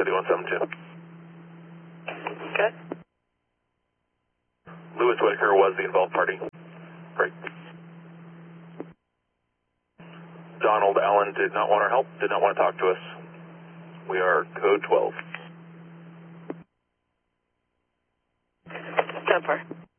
City 172. Okay. Lewis Whitaker was the involved party. Great. Donald Allen did not want our help, did not want to talk to us. We are code 12. 10-4.